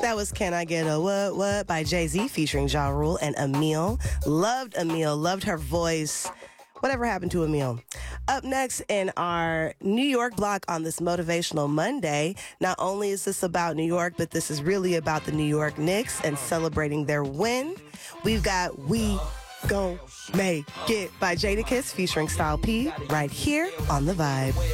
That was Can I Get a What by Jay-Z featuring Ja Rule and Emile. Loved Emile, loved her voice. Whatever happened to Emile? Up next in our New York block on this Motivational Monday, not only is this about New York, but this is really about the New York Knicks and celebrating their win. We've got We Gon' Make It by Jadakiss featuring Style P right here on The Vibe.